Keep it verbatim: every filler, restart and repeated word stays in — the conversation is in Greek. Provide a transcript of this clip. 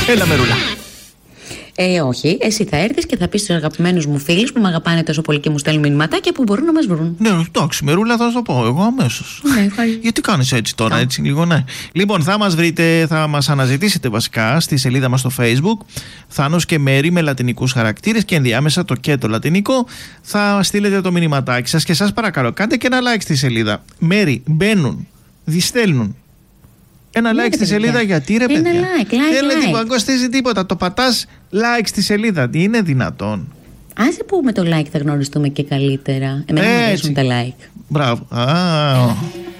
Έλα, Μερούλα. Ε, όχι, εσύ θα έρθεις και θα πεις στους αγαπημένους μου φίλους που με αγαπάνε τόσο πολύ και μου στέλνουν μηνυματάκια που μπορούν να μας βρουν. Ναι, εντάξει, Μερούλα, θα σου το πω εγώ αμέσως. Ναι, ευχαριστώ. Γιατί κάνεις έτσι τώρα, έτσι λίγο, ναι. Λοιπόν, θα μας βρείτε, θα μας αναζητήσετε βασικά στη σελίδα μας στο Facebook, Θάνος και Μέρη με λατινικούς χαρακτήρες και ενδιάμεσα το και το λατινικό. Θα στείλετε το μηνυματάκι σας και σας παρακαλώ, κάντε και ένα like στη σελίδα. Μέρη, μπαίνουν, διστέλνουν. Ένα like στη σελίδα, γιατί ρε ένα παιδιά. like, like, Δεν λέει like. τίποτα, κοστίζει τίποτα. Το πατάς like στη σελίδα. Τι είναι δυνατόν. Άσε που με το like θα γνωριστούμε και καλύτερα. Εμένα μου αρέσουν τα like. Μπράβο. Α,